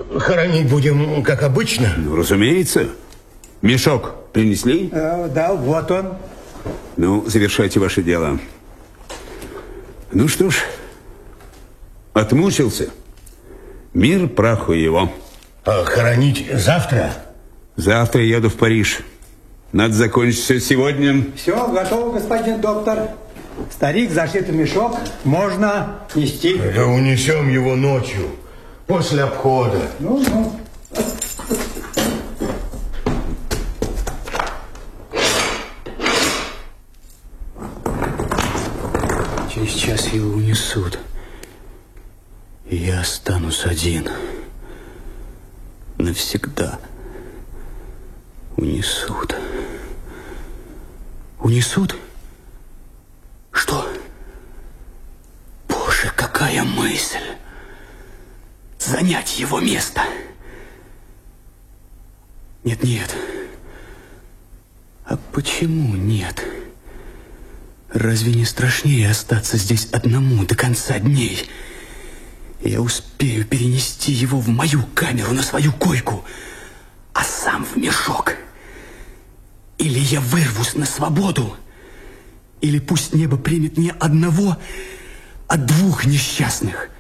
Хоронить будем, как обычно? Ну, разумеется. Мешок принесли? Да, вот он. Ну, завершайте ваше дело. Ну что ж, отмучился. Мир праху его. А хоронить завтра? Завтра я еду в Париж. Надо закончить все сегодня. Все, готово, господин доктор. Старик зашит в мешок, можно нести. Да унесем его ночью, после обхода. Ну. Через час его унесут. И я останусь один. Навсегда. Унесут. Унесут? Что? Боже, какая мысль! Занять его место. Нет. А почему нет? Разве не страшнее остаться здесь одному до конца дней? Я успею перенести его в мою камеру, на свою койку, а сам в мешок. Или я вырвусь на свободу, или пусть небо примет не одного, а двух несчастных.